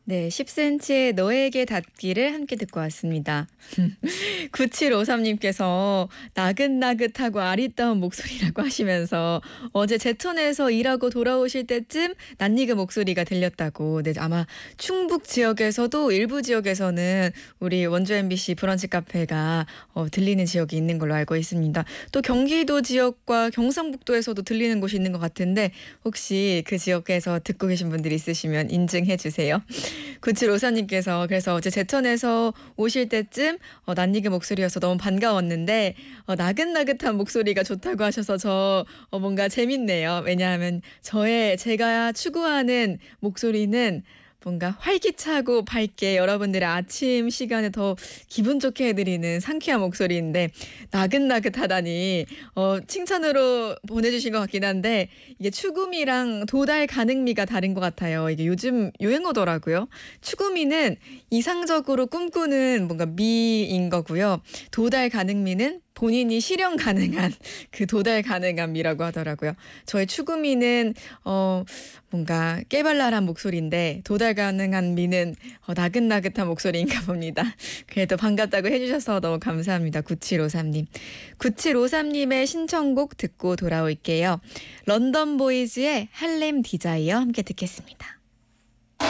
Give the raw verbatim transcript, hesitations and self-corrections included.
네, 십 센티미터의 너에게 닿기를 함께 듣고 왔습니다. 구칠오삼님께서 나긋나긋하고 아리따운 목소리라고 하시면서 어제 제천에서 일하고 돌아오실 때쯤 낯익은 목소리가 들렸다고. 네, 아마 충북 지역에서도 일부 지역에서는 우리 원주 엠비씨 브런치 카페가 어, 들리는 지역이 있는 걸로 알고 있습니다. 또 경기도 지역과 경상북도에서도 들리는 곳이 있는 것 같은데 혹시 그 지역에서 듣고 계신 분들이 있으시면 인증해 주세요. 구칠오사님께서 그래서 어제 제천에서 오실 때쯤 어, 낯익은 목소리여서 너무 반가웠는데 어, 나긋나긋한 목소리가 좋다고 하셔서 저 어, 뭔가 재밌네요. 왜냐하면 저의 제가 추구하는 목소리는 뭔가 활기차고 밝게 여러분들의 아침 시간에 더 기분 좋게 해드리는 상쾌한 목소리인데 나긋나긋하다니 어, 칭찬으로 보내주신 것 같긴 한데 이게 추구미랑 도달 가능미가 다른 것 같아요. 이게 요즘 유행어더라고요. 추구미는 이상적으로 꿈꾸는 뭔가 미인 거고요. 도달 가능미는 본인이 실현 가능한 그 도달 가능한 미라고 하더라고요. 저의 추구미는 어 뭔가 깨발랄한 목소리인데 도달 가능한 미는 어, 나긋나긋한 목소리인가 봅니다. 그래도 반갑다고 해주셔서 너무 감사합니다. 구칠오삼님. 구칠오삼님의 신청곡 듣고 돌아올게요. 런던 보이즈의 할렘 디자이어 함께 듣겠습니다.